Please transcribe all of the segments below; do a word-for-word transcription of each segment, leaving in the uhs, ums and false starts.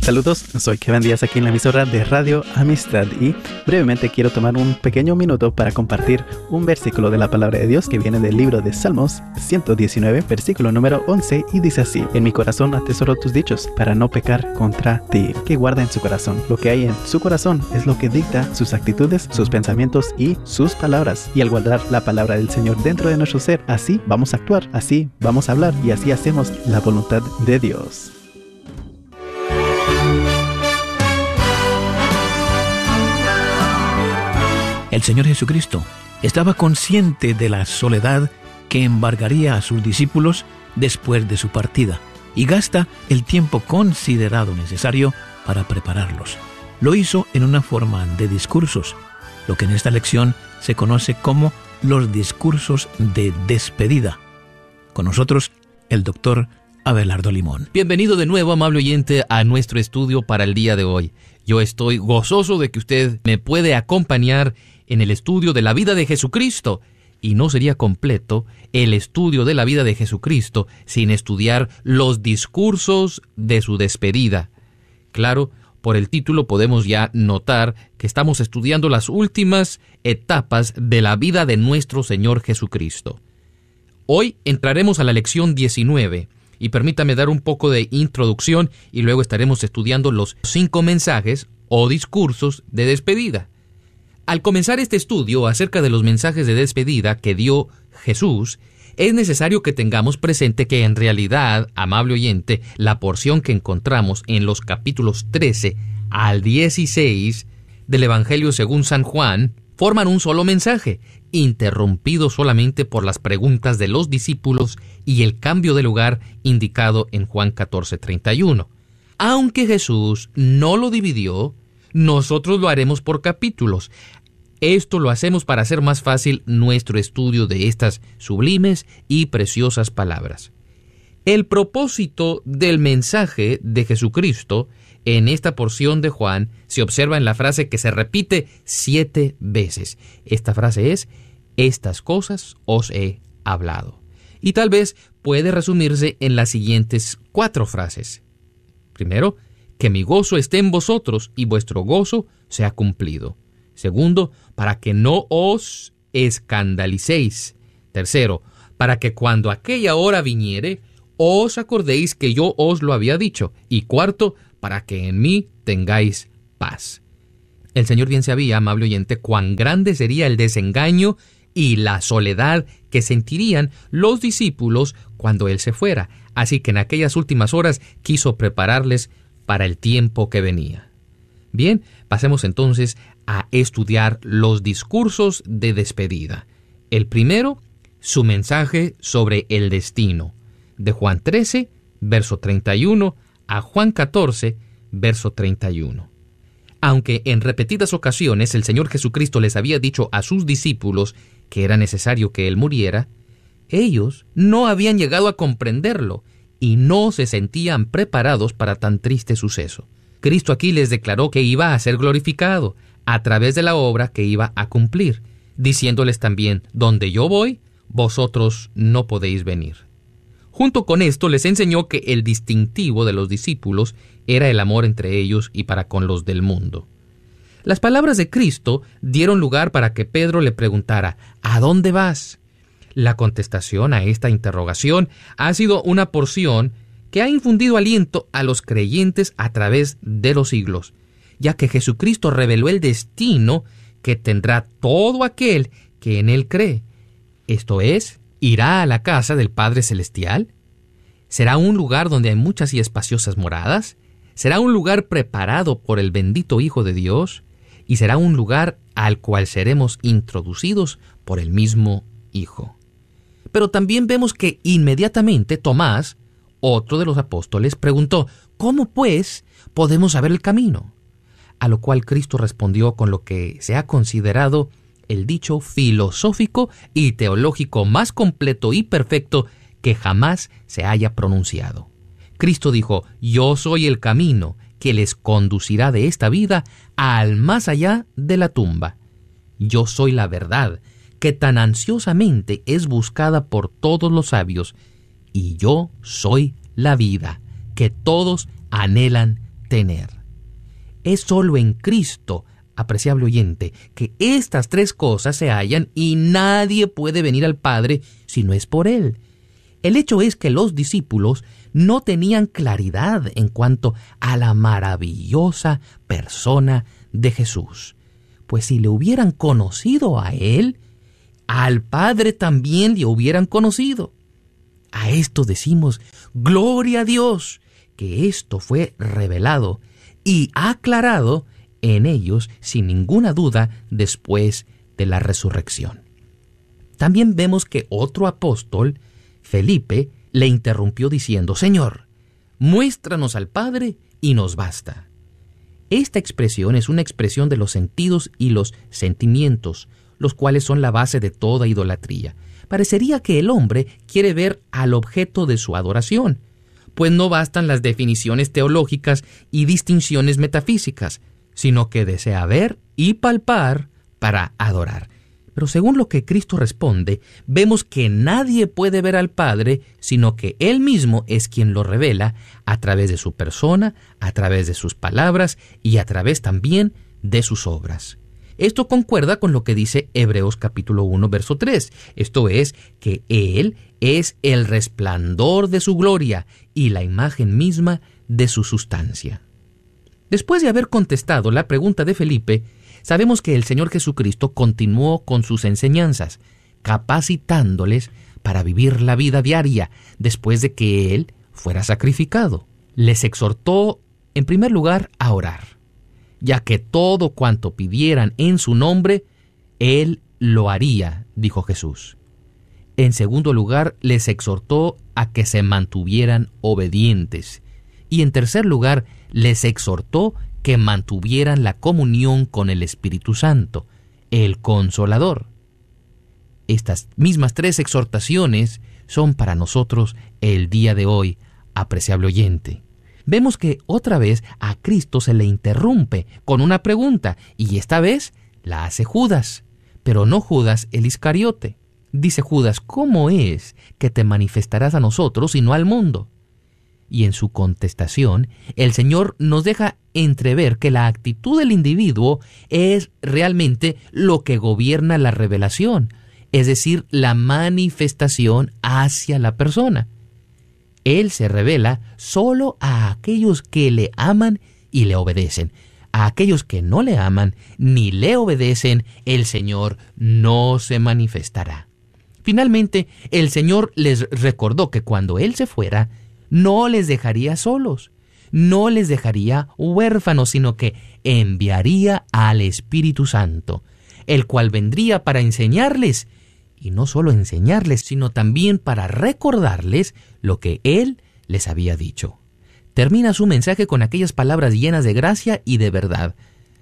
Saludos, soy Kevin Díaz aquí en la emisora de Radio Amistad y brevemente quiero tomar un pequeño minuto para compartir un versículo de la palabra de Dios que viene del libro de Salmos ciento diecinueve, versículo número once, y dice así: en mi corazón atesoro tus dichos para no pecar contra ti. Que guarda en su corazón. Lo que hay en su corazón es lo que dicta sus actitudes, sus pensamientos y sus palabras. Y al guardar la palabra del Señor dentro de nuestro ser, así vamos a actuar, así vamos a hablar y así hacemos la voluntad de Dios. El Señor Jesucristo estaba consciente de la soledad que embargaría a sus discípulos después de su partida y gasta el tiempo considerado necesario para prepararlos. Lo hizo en una forma de discursos, lo que en esta lección se conoce como los discursos de despedida. Con nosotros, el doctor Abelardo Limón. Bienvenido de nuevo, amable oyente, a nuestro estudio para el día de hoy. Yo estoy gozoso de que usted me puede acompañar en el estudio de la vida de Jesucristo. Y no sería completo el estudio de la vida de Jesucristo sin estudiar los discursos de su despedida. Claro, por el título podemos ya notar que estamos estudiando las últimas etapas de la vida de nuestro Señor Jesucristo. Hoy entraremos a la lección diecinueve. Y permítame dar un poco de introducción y luego estaremos estudiando los cinco mensajes o discursos de despedida. Al comenzar este estudio acerca de los mensajes de despedida que dio Jesús, es necesario que tengamos presente que en realidad, amable oyente, la porción que encontramos en los capítulos trece al dieciséis del Evangelio según San Juan forman un solo mensaje, interrumpido solamente por las preguntas de los discípulos y el cambio de lugar indicado en Juan catorce treinta y uno. Aunque Jesús no lo dividió, nosotros lo haremos por capítulos. Esto lo hacemos para hacer más fácil nuestro estudio de estas sublimes y preciosas palabras. El propósito del mensaje de Jesucristo en esta porción de Juan se observa en la frase que se repite siete veces. Esta frase es: estas cosas os he hablado. Y tal vez puede resumirse en las siguientes cuatro frases. Primero, que mi gozo esté en vosotros y vuestro gozo sea cumplido. Segundo, para que no os escandalicéis. Tercero, para que cuando aquella hora viniere, os acordéis que yo os lo había dicho. Y cuarto, para que en mí tengáis paz. El Señor bien sabía, amable oyente, cuán grande sería el desengaño y la soledad que sentirían los discípulos cuando Él se fuera. Así que en aquellas últimas horas quiso prepararles para el tiempo que venía. Bien, pasemos entonces a estudiar los discursos de despedida. El primero, su mensaje sobre el destino, de Juan trece, verso treinta y uno, a Juan catorce, verso treinta y uno. Aunque en repetidas ocasiones el Señor Jesucristo les había dicho a sus discípulos que era necesario que Él muriera, ellos no habían llegado a comprenderlo y no se sentían preparados para tan triste suceso. Cristo aquí les declaró que iba a ser glorificado a través de la obra que iba a cumplir, diciéndoles también: donde yo voy, vosotros no podéis venir. Junto con esto les enseñó que el distintivo de los discípulos era el amor entre ellos y para con los del mundo. Las palabras de Cristo dieron lugar para que Pedro le preguntara: ¿a dónde vas? La contestación a esta interrogación ha sido una porción que ha infundido aliento a los creyentes a través de los siglos, ya que Jesucristo reveló el destino que tendrá todo aquel que en Él cree. Esto es, ¿irá a la casa del Padre Celestial? ¿Será un lugar donde hay muchas y espaciosas moradas? ¿Será un lugar preparado por el bendito Hijo de Dios? ¿Y será un lugar al cual seremos introducidos por el mismo Hijo? Pero también vemos que inmediatamente Tomás, otro de los apóstoles, preguntó: ¿cómo pues podemos saber el camino? A lo cual Cristo respondió con lo que se ha considerado el dicho filosófico y teológico más completo y perfecto que jamás se haya pronunciado. Cristo dijo: yo soy el camino que les conducirá de esta vida al más allá de la tumba. Yo soy la verdad que tan ansiosamente es buscada por todos los sabios, y yo soy la vida que todos anhelan tener. Es solo en Cristo, apreciable oyente, que estas tres cosas se hallan y nadie puede venir al Padre si no es por Él. El hecho es que los discípulos no tenían claridad en cuanto a la maravillosa persona de Jesús, pues si le hubieran conocido a Él, al Padre también le hubieran conocido. A esto decimos, gloria a Dios, que esto fue revelado y aclarado en ellos sin ninguna duda después de la resurrección. También vemos que otro apóstol, Felipe, le interrumpió diciendo, Señor, muéstranos al Padre y nos basta. Esta expresión es una expresión de los sentidos y los sentimientos, los cuales son la base de toda idolatría. Parecería que el hombre quiere ver al objeto de su adoración, pues no bastan las definiciones teológicas y distinciones metafísicas, sino que desea ver y palpar para adorar. Pero según lo que Cristo responde, vemos que nadie puede ver al Padre, sino que Él mismo es quien lo revela a través de su persona, a través de sus palabras y a través también de sus obras. Esto concuerda con lo que dice Hebreos capítulo uno, verso tres. Esto es, que Él es el resplandor de su gloria y la imagen misma de su sustancia. Después de haber contestado la pregunta de Felipe, sabemos que el Señor Jesucristo continuó con sus enseñanzas, capacitándoles para vivir la vida diaria después de que Él fuera sacrificado. Les exhortó, en primer lugar, a orar, ya que todo cuanto pidieran en su nombre, Él lo haría, dijo Jesús. En segundo lugar, les exhortó a que se mantuvieran obedientes. Y en tercer lugar, les exhortó que mantuvieran la comunión con el Espíritu Santo, el Consolador. Estas mismas tres exhortaciones son para nosotros el día de hoy, apreciable oyente. Vemos que otra vez a Cristo se le interrumpe con una pregunta, y esta vez la hace Judas, pero no Judas el Iscariote. Dice Judas, ¿cómo es que te manifestarás a nosotros y no al mundo? Y en su contestación, el Señor nos deja entrever que la actitud del individuo es realmente lo que gobierna la revelación, es decir, la manifestación hacia la persona. Él se revela solo a aquellos que le aman y le obedecen. A aquellos que no le aman ni le obedecen, el Señor no se manifestará. Finalmente, el Señor les recordó que cuando Él se fuera, no les dejaría solos, no les dejaría huérfanos, sino que enviaría al Espíritu Santo, el cual vendría para enseñarles, y no solo enseñarles, sino también para recordarles lo que Él les había dicho. Termina su mensaje con aquellas palabras llenas de gracia y de verdad.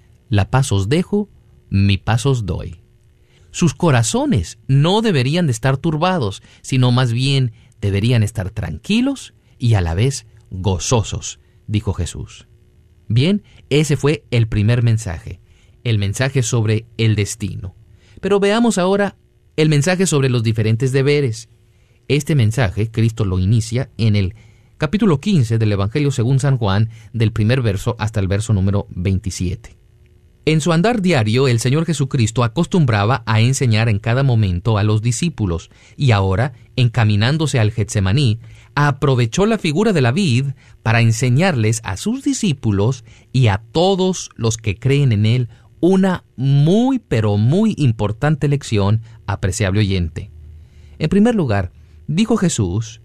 La paz os dejo, mi paz os doy. Sus corazones no deberían de estar turbados, sino más bien deberían estar tranquilos y a la vez gozosos, dijo Jesús. Bien, ese fue el primer mensaje, el mensaje sobre el destino. Pero veamos ahora el mensaje sobre los diferentes deberes. Este mensaje Cristo lo inicia en el capítulo quince del Evangelio según San Juan, del primer verso hasta el verso número veintisiete. En su andar diario, el Señor Jesucristo acostumbraba a enseñar en cada momento a los discípulos, y ahora, encaminándose al Getsemaní, aprovechó la figura de la vid para enseñarles a sus discípulos y a todos los que creen en Él una muy pero muy importante lección, apreciable oyente. En primer lugar, dijo Jesús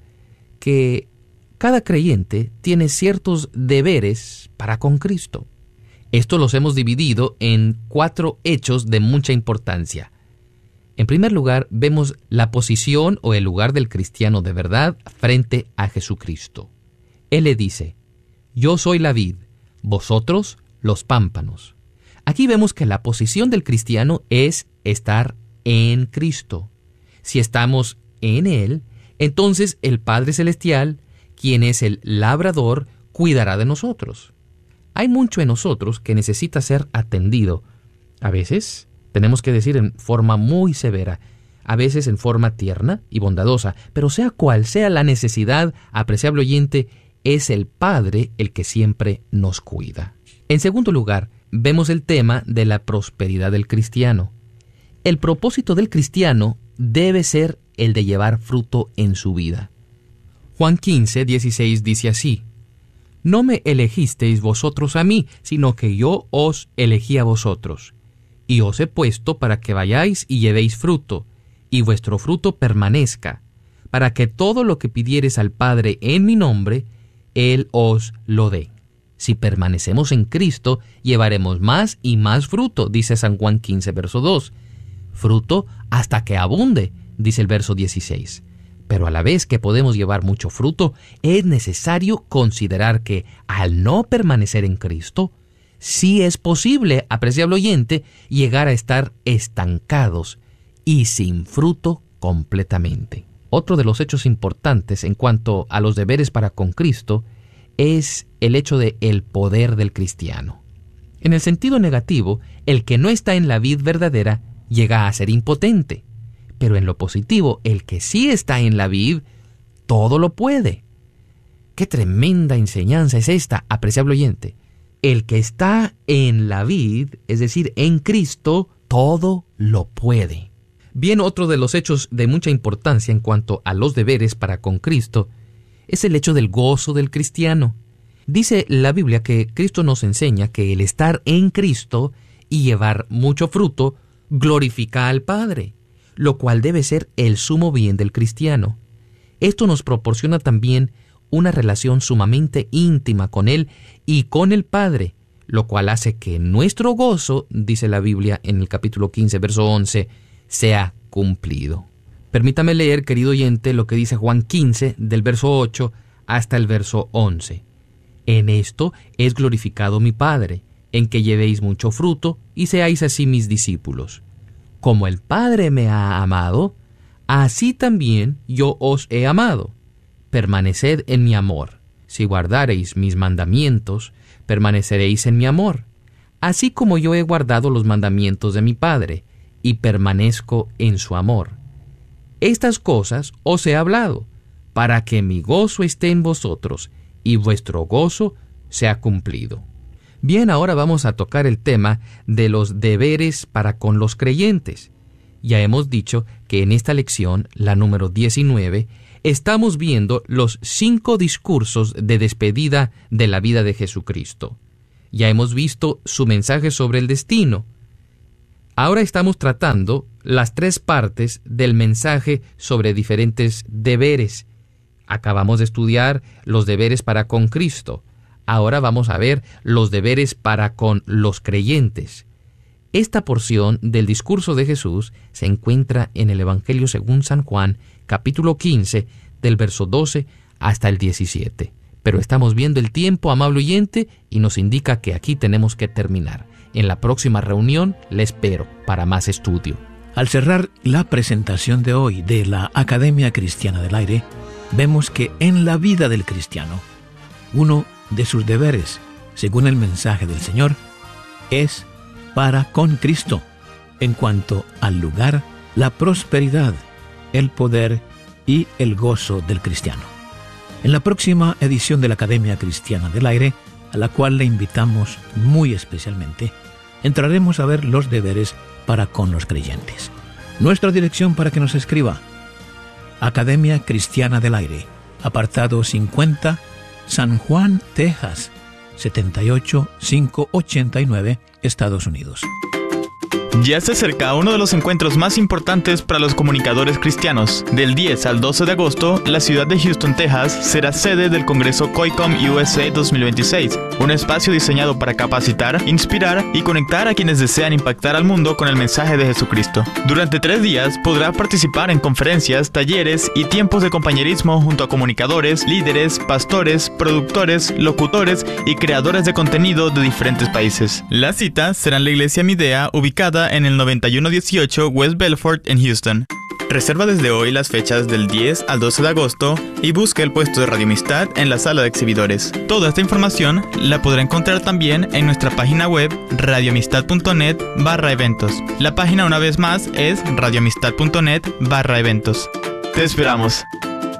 que cada creyente tiene ciertos deberes para con Cristo. Estos los hemos dividido en cuatro hechos de mucha importancia. En primer lugar, vemos la posición o el lugar del cristiano de verdad frente a Jesucristo. Él le dice, yo soy la vid, vosotros los pámpanos. Aquí vemos que la posición del cristiano es estar en Cristo. Si estamos en Él, entonces el Padre Celestial, quien es el labrador, cuidará de nosotros. Hay mucho en nosotros que necesita ser atendido. A veces tenemos que decir en forma muy severa, a veces en forma tierna y bondadosa, pero sea cual sea la necesidad, apreciable oyente, es el Padre el que siempre nos cuida. En segundo lugar, vemos el tema de la prosperidad del cristiano. El propósito del cristiano debe ser el de llevar fruto en su vida. Juan quince, dieciséis dice así: No me elegisteis vosotros a mí, sino que yo os elegí a vosotros, y os he puesto para que vayáis y llevéis fruto, y vuestro fruto permanezca, para que todo lo que pidiereis al Padre en mi nombre, Él os lo dé. Si permanecemos en Cristo, llevaremos más y más fruto, dice San Juan quince, verso dos. Fruto hasta que abunde, dice el verso dieciséis. Pero a la vez que podemos llevar mucho fruto, es necesario considerar que al no permanecer en Cristo, sí es posible, apreciable oyente, llegar a estar estancados y sin fruto completamente. Otro de los hechos importantes en cuanto a los deberes para con Cristo es el hecho de el poder del cristiano. En el sentido negativo, el que no está en la vid verdadera llega a ser impotente, pero en lo positivo, el que sí está en la vid, todo lo puede. ¡Qué tremenda enseñanza es esta, apreciable oyente! El que está en la vid, es decir, en Cristo, todo lo puede. Bien, otro de los hechos de mucha importancia en cuanto a los deberes para con Cristo es el hecho del gozo del cristiano. Dice la Biblia que Cristo nos enseña que el estar en Cristo y llevar mucho fruto glorifica al Padre, lo cual debe ser el sumo bien del cristiano. Esto nos proporciona también una relación sumamente íntima con Él y con el Padre, lo cual hace que nuestro gozo, dice la Biblia en el capítulo quince, verso once, sea cumplido. Permítame leer, querido oyente, lo que dice Juan quince, del verso ocho hasta el verso once. En esto es glorificado mi Padre, en que llevéis mucho fruto y seáis así mis discípulos. Como el Padre me ha amado, así también yo os he amado. Permaneced en mi amor. Si guardareis mis mandamientos, permaneceréis en mi amor, así como yo he guardado los mandamientos de mi Padre, y permanezco en su amor. Estas cosas os he hablado, para que mi gozo esté en vosotros, y vuestro gozo sea cumplido. Bien, ahora vamos a tocar el tema de los deberes para con los creyentes. Ya hemos dicho que en esta lección, la número diecinueve, estamos viendo los cinco discursos de despedida de la vida de Jesucristo. Ya hemos visto su mensaje sobre el destino. Ahora estamos tratando las tres partes del mensaje sobre diferentes deberes. Acabamos de estudiar los deberes para con Cristo. Ahora vamos a ver los deberes para con los creyentes. Esta porción del discurso de Jesús se encuentra en el Evangelio según San Juan, capítulo quince, del verso doce hasta el diecisiete. Pero estamos viendo el tiempo, amable oyente, y nos indica que aquí tenemos que terminar. En la próxima reunión le espero para más estudio. Al cerrar la presentación de hoy de la Academia Cristiana del Aire, vemos que en la vida del cristiano, uno de sus deberes, según el mensaje del Señor, es para con Cristo, en cuanto al lugar, la prosperidad, el poder y el gozo del cristiano. En la próxima edición de la Academia Cristiana del Aire, a la cual le invitamos muy especialmente, entraremos a ver los deberes para con los creyentes. Nuestra dirección para que nos escriba: Academia Cristiana del Aire, apartado cincuenta, San Juan, Texas, setenta y ocho mil quinientos ochenta y nueve, Estados Unidos. Ya se acerca uno de los encuentros más importantes para los comunicadores cristianos. Del diez al doce de agosto, la ciudad de Houston, Texas, será sede del Congreso COICOM U S A dos mil veintiséis, un espacio diseñado para capacitar, inspirar y conectar a quienes desean impactar al mundo con el mensaje de Jesucristo. Durante tres días podrá participar en conferencias, talleres y tiempos de compañerismo junto a comunicadores, líderes, pastores, productores, locutores y creadores de contenido de diferentes países. La cita será en la iglesia Midea, ubicada en el noventa y uno dieciocho West Belfort en Houston. Reserva desde hoy las fechas del diez al doce de agosto y busca el puesto de Radio Amistad en la sala de exhibidores. Toda esta información la podrá encontrar también en nuestra página web radioamistad.net barra eventos. La página una vez más es radioamistad.net barra eventos. Te esperamos.